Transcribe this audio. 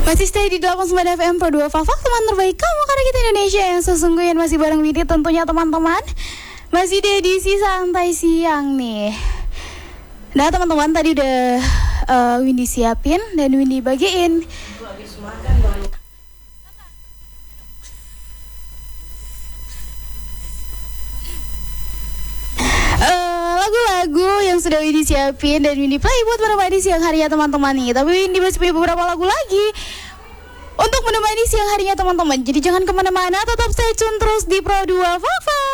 Masih stay di 89 FM Pro 2 Fak teman terbaik kamu karena kita Indonesia yang sesungguhnya masih bareng Windy tentunya teman-teman. Masih di edisi santai siang nih. Nah teman-teman tadi udah Windy siapin dan Windy bagiin. Lagu-lagu yang sudah Windy siapin dan Windy play buat menemani siang harinya teman-teman nih. Tapi Windy masih punya beberapa lagu lagi untuk menemani siang harinya teman-teman. Jadi jangan kemana-mana, tetap stay tune terus di Pro 2 Fak.